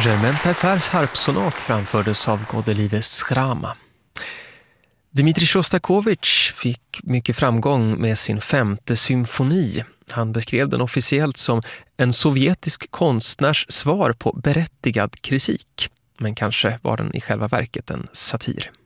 Germain-Taillefer's harpsonat framfördes av Godelieve Srama. Dmitrij Sjostakovitj fick mycket framgång med sin 5:e symfoni. Han beskrev den officiellt som en sovjetisk konstnärs svar på berättigad kritik. Men kanske var den i själva verket en satir.